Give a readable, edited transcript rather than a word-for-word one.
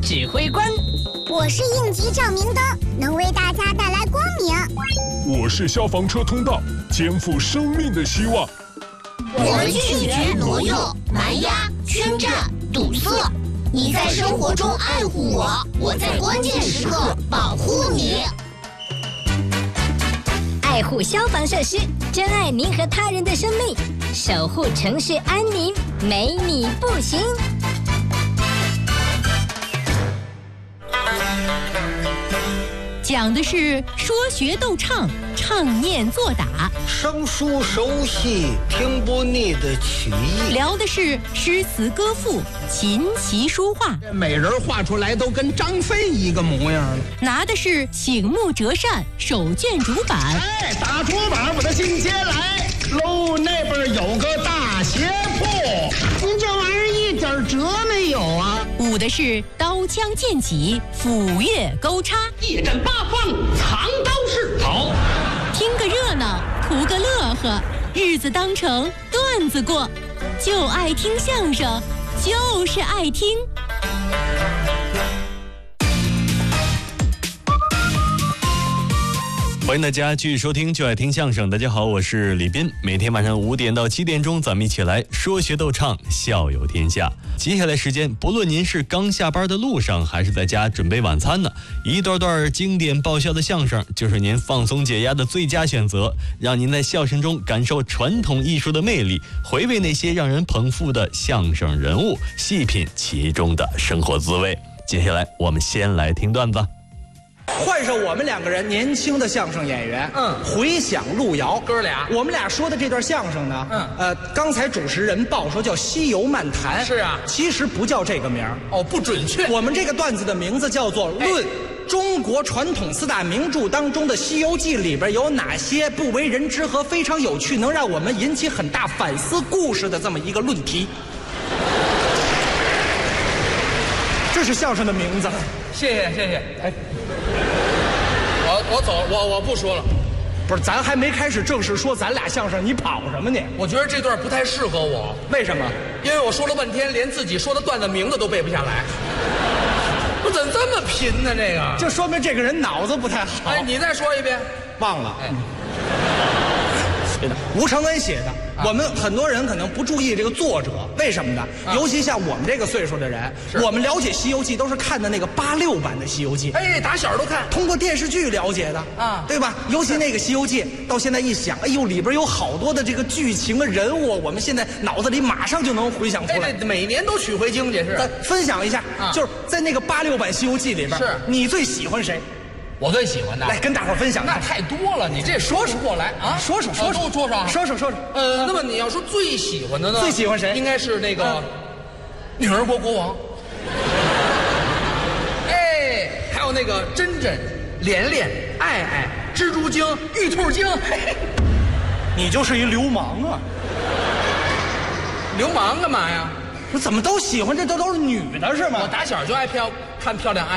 指挥官。 我是应急照明灯，能为大家带来光明。 我是消防车通道，肩负生命的希望。 我们拒绝挪用、蛮压、圈占、堵塞。你在生活中爱护我，我在关键时刻保护你。 爱护消防设施，珍爱您和他人的生命，守护城市安宁，没你不行。 讲的是说学逗唱，唱念做打， 生疏熟悉，听不腻的曲艺； 聊的是诗词歌赋，琴棋书画。 每人画出来都跟张飞一个模样了。 拿的是醒目折扇，手卷竹板。 哎，打竹板，我的进阶来喽！那边有个大鞋铺，您这玩意儿一点辙没有啊！ 舞的是刀枪剑戟，斧钺钩叉， 一展八方，藏刀式。好， 听个热闹，图个乐呵，日子当成段子过，就爱听相声，就是爱听。 欢迎大家继续收听就爱听相声。大家好，我是李斌。每天晚上5点到7点钟，咱们一起来说学逗唱，笑有天下。接下来时间，不论您是刚下班的路上，还是在家准备晚餐呢，一段段经典爆笑的相声就是您放松解压的最佳选择，让您在笑声中感受传统艺术的魅力，回味那些让人捧腹的相声人物，细品其中的生活滋味。接下来我们先来听段子。 换上我们2个人，年轻的相声演员，回响路遥， 哥俩， 我们俩说的这段相声呢，刚才主持人报说叫《西游漫谈》， 是啊， 其实不叫这个名儿， 哦，不准确。 我们这个段子的名字叫做《论中国传统4大名著当中的《西游记》里边有哪些不为人知和非常有趣，能让我们引起很大反思故事的这么一个论题。这是相声的名字。 谢谢谢谢。哎，我走，我不说了。 不是，咱还没开始正式说咱俩相声，你跑什么你？ 我觉得这段不太适合我。 为什么？ 因为我说了半天，连自己说的段子名字都背不下来。我怎么这么贫呢？这个就说明这个人脑子不太好。 哎，你再说一遍。 忘了。吴承恩写的。我们很多人可能不注意这个作者，为什么呢？尤其像我们这个岁数的人，我们了解《西游记》都是看的那个86版的《西游记》， 哎，打小都看， 通过电视剧了解的啊，对吧？尤其那个《西游记》，到现在一想，哎呦，里边有好多的这个剧情的人物，我们现在脑子里马上就能回想出来。 哎，每年都取回经去是。 咱分享一下，就是在那个86版《西游记》里边， 是你最喜欢谁？ 我最喜欢的， 来跟大伙分享。 那太多了，你这说不过来啊！ 说说。 那么你要说最喜欢的呢？ 最喜欢谁？ 应该是那个女儿国国王。哎，还有那个珍珍、莲莲、爱爱、蜘蛛精、玉兔精。 你就是一流氓啊！ 流氓干嘛呀？ 我怎么都喜欢？这都是女的是吗？ 我打小就爱看漂亮